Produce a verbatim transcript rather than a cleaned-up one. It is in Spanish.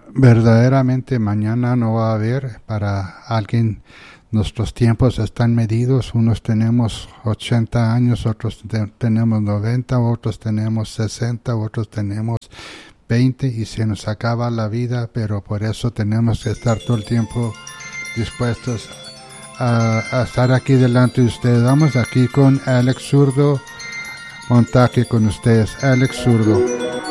Verdaderamente mañana no va a haber para alguien. Nuestros tiempos están medidos. Unos tenemos ochenta años, otros te- tenemos noventa, otros tenemos sesenta, otros tenemos veinte y se nos acaba la vida, pero por eso tenemos que estar todo el tiempo dispuestos a, a estar aquí delante de ustedes. Vamos aquí con Alex Zurdo Montaque con ustedes. Alex Zurdo.